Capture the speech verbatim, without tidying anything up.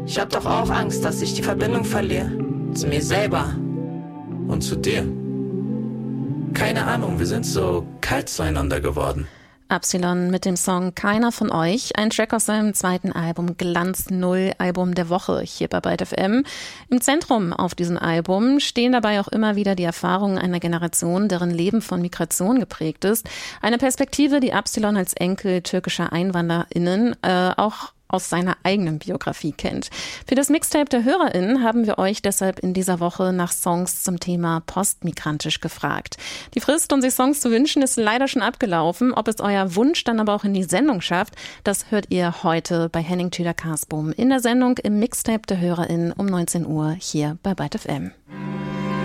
Ich hab doch auch Angst, dass ich die Verbindung verliere. Zu mir selber. Und zu dir. Keine Ahnung, wir sind so kalt zueinander geworden. Absilon mit dem Song Keiner von euch, ein Track aus seinem zweiten Album Glanz Null, Album der Woche hier bei Byte F M. Im Zentrum auf diesem Album stehen dabei auch immer wieder die Erfahrungen einer Generation, deren Leben von Migration geprägt ist. Eine Perspektive, die Absilon als Enkel türkischer EinwanderInnen äh, auch aus seiner eigenen Biografie kennt. Für das Mixtape der HörerInnen haben wir euch deshalb in dieser Woche nach Songs zum Thema postmigrantisch gefragt. Die Frist, um sich Songs zu wünschen, ist leider schon abgelaufen. Ob es euer Wunsch dann aber auch in die Sendung schafft, das hört ihr heute bei Henning Tüder-Karsboom in der Sendung im Mixtape der HörerInnen um neunzehn Uhr hier bei Byte F M.